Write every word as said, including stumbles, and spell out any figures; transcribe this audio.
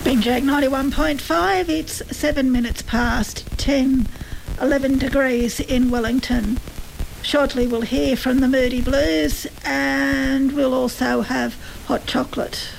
Green Jag ninety-one point five, it's seven minutes past ten, eleven degrees in Wellington. Shortly we'll hear from the Moody Blues and we'll also have hot chocolate.